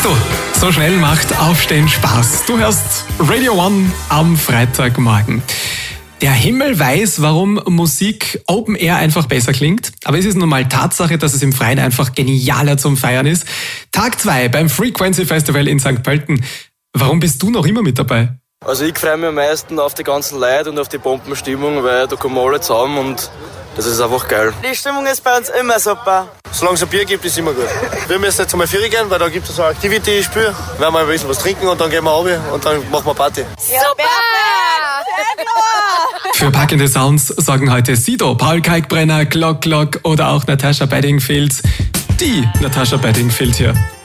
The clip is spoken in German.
Du, so schnell macht Aufstehen Spaß. Du hörst Radio One am Freitagmorgen. Der Himmel weiß, warum Musik Open Air einfach besser klingt. Aber es ist nun mal Tatsache, dass es im Freien einfach genialer zum Feiern ist. Tag 2 beim Frequency Festival in St. Pölten. Warum bist du noch immer mit dabei? Also ich freue mich am meisten auf die ganzen Leute und auf die Bombenstimmung, weil da kommen alle zusammen und das ist einfach geil. Die Stimmung ist bei uns immer super. Solange es ein Bier gibt, ist immer gut. Wir müssen jetzt einmal Führer gehen, weil da gibt es so ein Activity-Spiel. Wir werden mal ein bisschen was trinken und dann gehen wir runter und dann machen wir Party. Super! Für packende Sounds sorgen heute Sido, Paul Kalkbrenner, Glock Glock oder auch Natasha Bedingfield. Die Natasha Bedingfield hier.